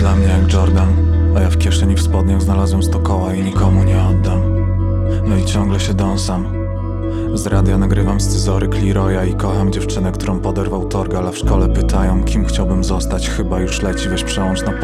dla mnie jak Jordan, a ja w kieszeni w spodniach znalazłem 100 koła i nikomu nie oddam. No i ciągle się dąsam. Z radia nagrywam scyzory Leroya i kocham dziewczynę, którą poderwał Torgal, a w szkole pytają, kim chciałbym zostać. Chyba już leci, weź przełącz na